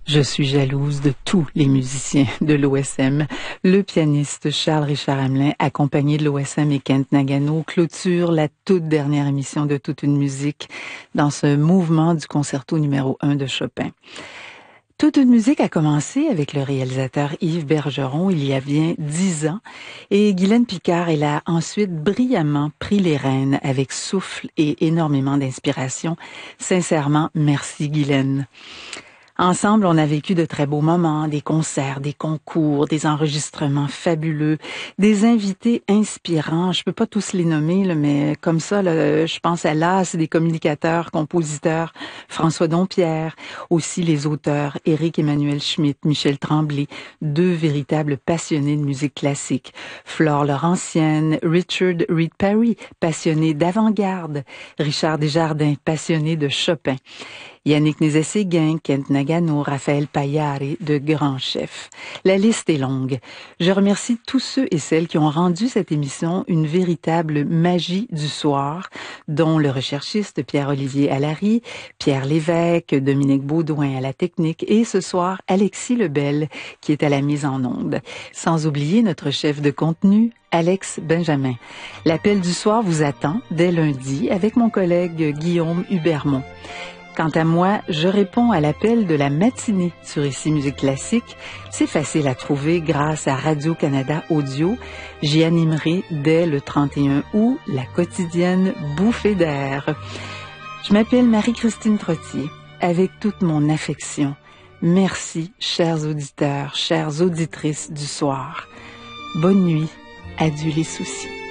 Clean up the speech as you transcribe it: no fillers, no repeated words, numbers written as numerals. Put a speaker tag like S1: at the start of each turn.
S1: Je suis jalouse de tous les musiciens de l'OSM. Le pianiste Charles-Richard Hamelin, accompagné de l'OSM et Kent Nagano, clôture la toute dernière émission de Toute une musique dans ce mouvement du concerto numéro 1 de Chopin. Toute une musique a commencé avec le réalisateur Yves Bergeron il y a bien 10 ans et Guylaine Picard, elle a ensuite brillamment pris les rênes avec souffle et énormément d'inspiration. Sincèrement, merci Guylaine. Ensemble, on a vécu de très beaux moments, des concerts, des concours, des enregistrements fabuleux, des invités inspirants. Je peux pas tous les nommer, là, mais comme ça, là, je pense à l'as des communicateurs, compositeurs, François Dompierre, aussi les auteurs Éric Emmanuel Schmitt, Michel Tremblay, deux véritables passionnés de musique classique. Flore Laurentienne, Richard Reed Parry, passionné d'avant-garde, Richard Desjardins, passionné de Chopin. Yannick Nézet-Séguin, Kent Nagano, Raphaël Paillard, de grands chefs. La liste est longue. Je remercie tous ceux et celles qui ont rendu cette émission une véritable magie du soir, dont le recherchiste Pierre-Olivier Allary, Pierre Lévesque, Dominique Baudouin à la technique et ce soir Alexis Lebel qui est à la mise en onde. Sans oublier notre chef de contenu, Alex Benjamin. L'appel du soir vous attend dès lundi avec mon collègue Guillaume Hubermont. Quant à moi, je réponds à l'appel de la matinée sur Ici Musique Classique. C'est facile à trouver grâce à Radio-Canada Audio. J'y animerai dès le 31 août la quotidienne Bouffée d'air. Je m'appelle Marie-Christine Trottier. Avec toute mon affection, merci, chers auditeurs, chères auditrices du soir. Bonne nuit, adieu les soucis.